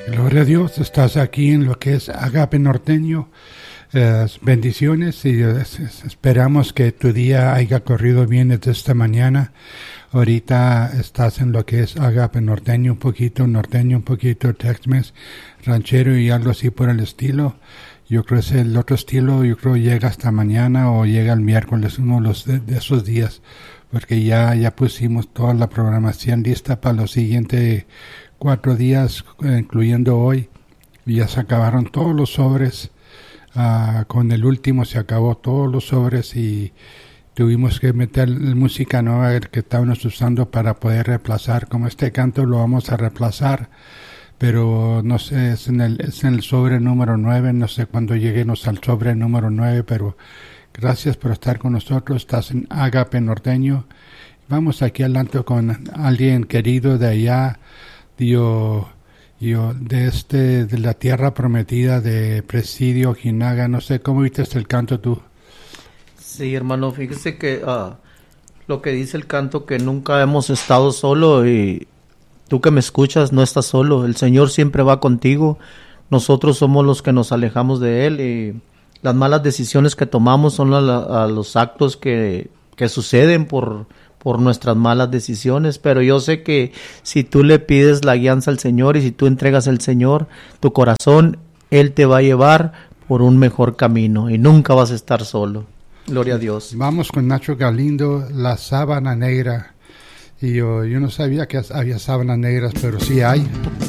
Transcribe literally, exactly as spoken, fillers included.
Gloria a Dios, estás aquí en lo que es Agape Norteño. Eh, bendiciones y eh, esperamos que tu día haya corrido bien desde esta mañana. Ahorita estás en lo que es Agape Norteño, un poquito norteño, un poquito Tex-Mex, ranchero y algo así por el estilo. Yo creo que es el otro estilo, yo creo llega hasta mañana o llega el miércoles, uno de, los, de, de esos días, porque ya, ya pusimos toda la programación lista para los siguientes cuatro días, incluyendo hoy. Ya se acabaron todos los sobres. Uh, con el último se acabó todos los sobres y tuvimos que meter música nueva que estábamos usando para poder reemplazar. Como este canto lo vamos a reemplazar, pero no sé, es en el, es en el sobre número nueve, no sé cuándo lleguemos al sobre número nueve, pero gracias por estar con nosotros. Estás en Agape Norteño. Vamos aquí adelante con alguien querido de allá, Dios. Yo, de este, de la tierra prometida de Presidio, Ojinaga, no sé, ¿cómo viste el canto tú? Sí, hermano, fíjese que uh, lo que dice el canto, que nunca hemos estado solo, y tú que me escuchas no estás solo, el Señor siempre va contigo, nosotros somos los que nos alejamos de Él, y las malas decisiones que tomamos son a, la, a los actos que, que suceden por... por nuestras malas decisiones, pero yo sé que si tú le pides la guianza al Señor y si tú entregas al Señor tu corazón, Él te va a llevar por un mejor camino y nunca vas a estar solo. Gloria a Dios. Vamos con Nacho Galindo, La Sábana Negra. Y yo, yo no sabía que había sábanas negras, pero sí hay.